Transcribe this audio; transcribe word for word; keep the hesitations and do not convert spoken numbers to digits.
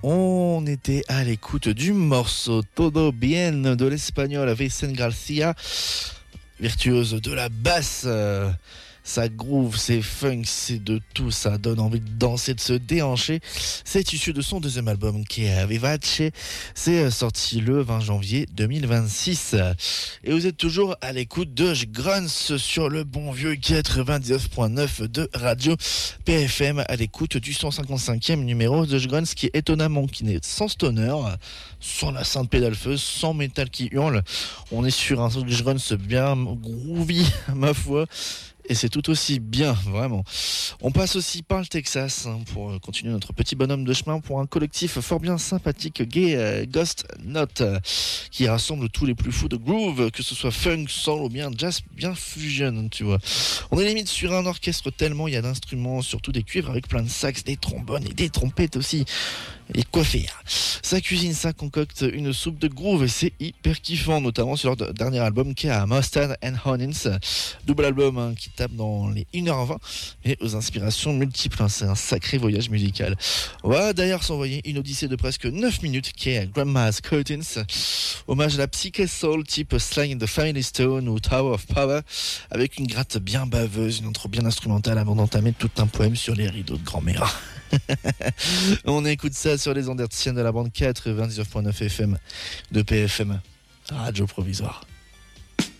On était à l'écoute du morceau Todo Bien de l'espagnol Vicente Garcia, virtuose de la basse. euh, Ça groove, c'est funk, c'est de tout, ça donne envie de danser, de se déhancher. C'est issu de son deuxième album qui est Vivace. C'est sorti le vingt janvier deux mille vingt-six. Et vous êtes toujours à l'écoute de Gruns sur le bon vieux quatre-vingt-dix-neuf point neuf de Radio P F M, à l'écoute du cent cinquante-cinquième numéro de Gruns, qui est étonnamment qui n'est sans stoner, sans la sainte pédale feu, sans métal qui hurle. On est sur un Gruns bien groovy, ma foi. Et c'est tout aussi bien, vraiment. On passe aussi par le Texas hein, pour continuer notre petit bonhomme de chemin pour un collectif fort bien sympathique, gay, euh, Ghost Note, euh, qui rassemble tous les plus fous de groove, que ce soit funk, soul ou bien jazz, bien fusion, tu vois. On est limite sur un orchestre tellement il y a d'instruments, surtout des cuivres avec plein de sax, des trombones et des trompettes aussi. Et quoi faire? Ça cuisine, ça concocte une soupe de groove et c'est hyper kiffant, notamment sur leur dernier album qui est à Mustard and Honins, double album hein, qui tape dans les une heure vingt et aux inspirations multiples, hein, c'est un sacré voyage musical. On va d'ailleurs s'envoyer une odyssée de presque neuf minutes qui est à Grandma's Curtains, hommage à la psyché soul type Slang the Family Stone ou Tower of Power, avec une gratte bien baveuse, une intro bien instrumentale avant d'entamer tout un poème sur les rideaux de grand-mère. On écoute ça sur les ondes hertziennes de la bande quatre-vingt-dix-neuf point neuf F M de P F M, Radio Provisoire.